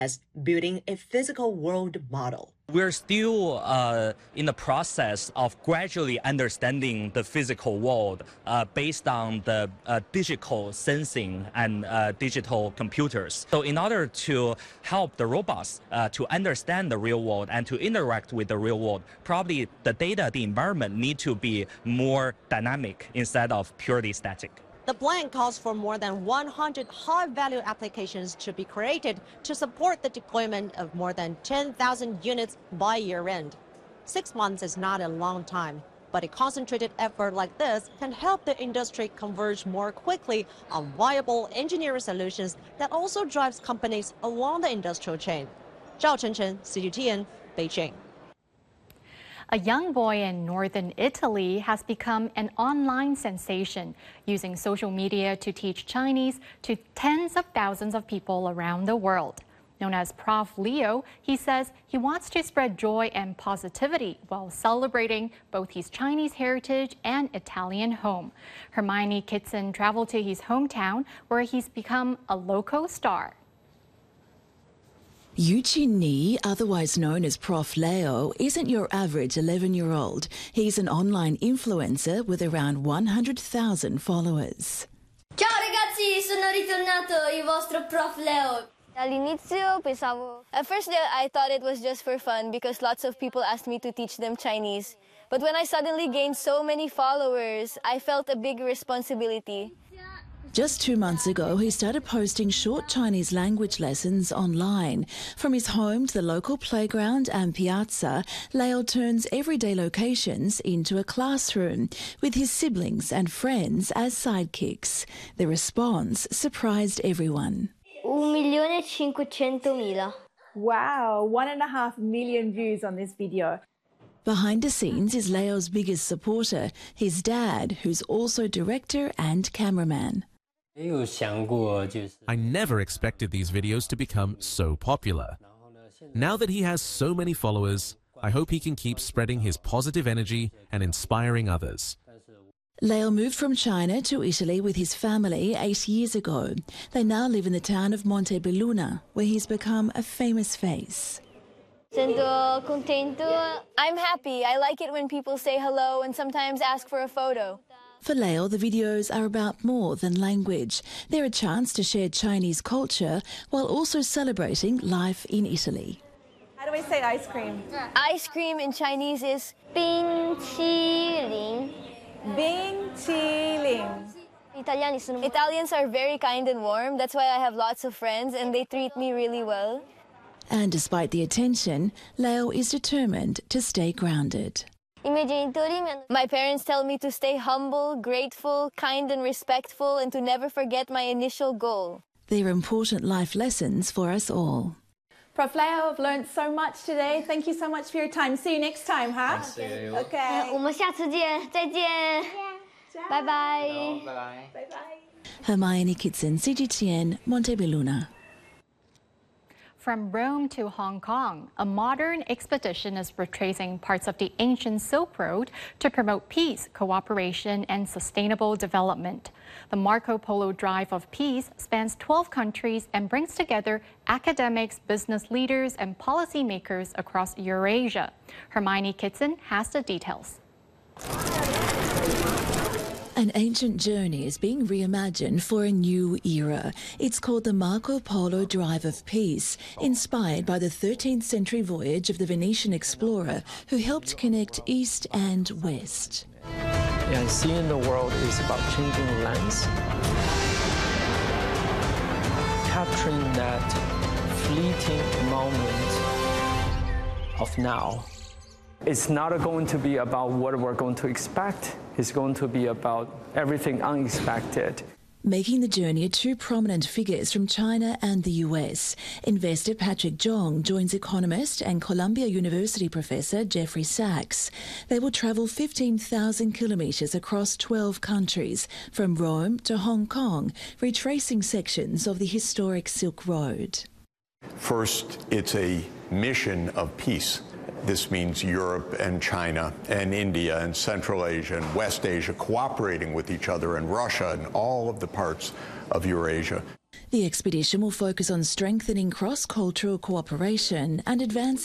as building a physical world model. We're still in the process of gradually understanding the physical world based on the digital sensing and digital computers. So in order to help the robots to understand the real world and to interact with the real world, probably the data, the environment need to be more dynamic instead of purely static. The plan calls for more than 100 high-value applications to be created to support the deployment of more than 10,000 units by year-end. 6 months is not a long time, but a concentrated effort like this can help the industry converge more quickly on viable engineering solutions that also drives companies along the industrial chain. Zhao Chenchen, CGTN, Beijing. A young boy in northern Italy has become an online sensation, using social media to teach Chinese to tens of thousands of people around the world. Known as Prof. Leo, he says he wants to spread joy and positivity while celebrating both his Chinese heritage and Italian home. Hermione Kitson traveled to his hometown, where he's become a local star. Yu Qin-ni, otherwise known as Prof. Leo, isn't your average 11-year-old. He's an online influencer with around 100,000 followers. Ciao ragazzi, sono ritornato, il vostro Prof. Leo. All'inizio pensavo... At first I thought it was just for fun because lots of people asked me to teach them Chinese. But when I suddenly gained so many followers, I felt a big responsibility. Just 2 months ago, he started posting short Chinese language lessons online. From his home to the local playground and piazza, Leo turns everyday locations into a classroom, with his siblings and friends as sidekicks. The response surprised everyone. 1.5 Wow, 1.5 million views on this video. Behind the scenes is Leo's biggest supporter, his dad, who's also director and cameraman. I never expected these videos to become so popular. Now that he has so many followers, I hope he can keep spreading his positive energy and inspiring others. Leo moved from China to Italy with his family 8 years ago. They now live in the town of Montebelluna, where he's become a famous face. Sento contento. I'm happy. I like it when people say hello and sometimes ask for a photo. For Leo, the videos are about more than language. They're a chance to share Chinese culture while also celebrating life in Italy. How do we say ice cream? Ice cream in Chinese is 冰淇淋. 冰淇淋. Italians are very kind and warm. That's why I have lots of friends and they treat me really well. And despite the attention, Leo is determined to stay grounded. My parents tell me to stay humble, grateful, kind and respectful and to never forget my initial goal. They're important life lessons for us all. Prof. Leo, I've learned so much today. Thank you so much for your time. See you next time, huh? Okay. 我们下次见，再见，拜拜。 Hermione Kitson, CGTN, Montebelluna. From Rome to Hong Kong, a modern expedition is retracing parts of the ancient Silk Road to promote peace, cooperation, and sustainable development. The Marco Polo Drive of Peace spans 12 countries and brings together academics, business leaders, and policymakers across Eurasia. Hermione Kitson has the details. An ancient journey is being reimagined for a new era. It's called the Marco Polo Drive of Peace, inspired by the 13th century voyage of the Venetian explorer who helped connect East and West. And seeing the world is about changing lens, capturing that fleeting moment of now. It's not going to be about what we're going to expect. It's going to be about everything unexpected. Making the journey are two prominent figures from China and the US. Investor Patrick Zhong joins economist and Columbia University professor Jeffrey Sachs. They will travel 15,000 kilometres across 12 countries, from Rome to Hong Kong, retracing sections of the historic Silk Road. First, it's a mission of peace. This means Europe and China and India and Central Asia and West Asia cooperating with each other, and Russia and all of the parts of Eurasia. The expedition will focus on strengthening cross-cultural cooperation and advancing